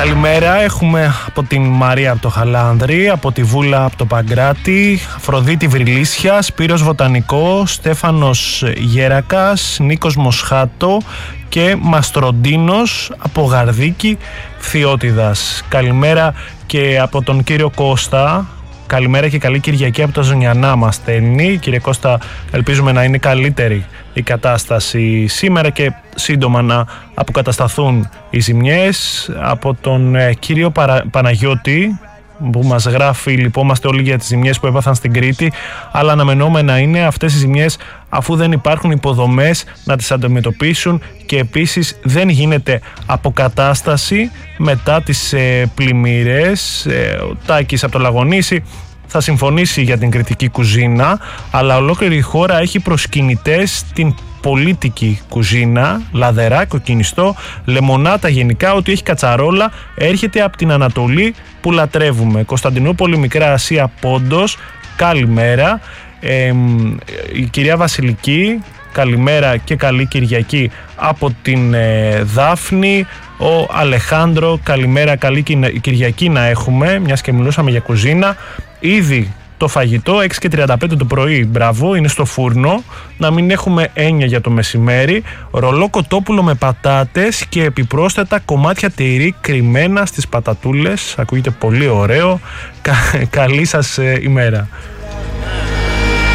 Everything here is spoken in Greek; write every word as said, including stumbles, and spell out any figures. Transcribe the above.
Καλημέρα, έχουμε από την Μαρία από το Χαλάνδρη, από τη Βούλα από το Παγκράτη, Αφροδίτη Βρυλίσια, Σπύρος Βοτανικό, Στέφανος Γέρακας, Νίκος Μοσχάτο και Μαστροντίνος από Γαρδίκη Φθιώτιδας. Καλημέρα και από τον κύριο Κώστα. Καλημέρα και καλή Κυριακή από τα Ζωνιανά μας στέλνει. Κύριε Κώστα, ελπίζουμε να είναι καλύτερη η κατάσταση σήμερα και σύντομα να αποκατασταθούν οι ζημιές. Από τον ε, κύριο Παρα... Παναγιώτη που μας γράφει, λυπόμαστε όλοι για τις ζημιές που έπαθαν στην Κρήτη, αλλά αναμενόμενα είναι αυτές οι ζημιές αφού δεν υπάρχουν υποδομές να τις αντιμετωπίσουν και επίσης δεν γίνεται αποκατάσταση μετά τις ε, πλημμύρες. Ε, ο Τάκης από το Λαγονήσι θα συμφωνήσει για την κριτική κουζίνα, αλλά ολόκληρη η χώρα έχει προσκυνητές την πολίτικη κουζίνα, λαδερά, κοκκινιστό, λεμονάτα γενικά, ότι έχει κατσαρόλα, έρχεται από την Ανατολή που λατρεύουμε. Κωνσταντινούπολη, Μικρά Ασία, Πόντος, καλημέρα. Ε, η κυρία Βασιλική, καλημέρα και καλή Κυριακή από την ε, Δάφνη. Ο Αλεχάνδρο, καλημέρα, καλή Κυριακή να έχουμε, μιας και μιλούσαμε για κουζίνα. Ήδη το φαγητό έξι και τριάντα πέντε το πρωί, μπράβο, είναι στο φούρνο, να μην έχουμε έννοια για το μεσημέρι. Ρολό κοτόπουλο με πατάτες και επιπρόσθετα κομμάτια τυρί κρυμμένα στις πατατούλες, ακούγεται πολύ ωραίο. Κα, καλή σας ε, ημέρα.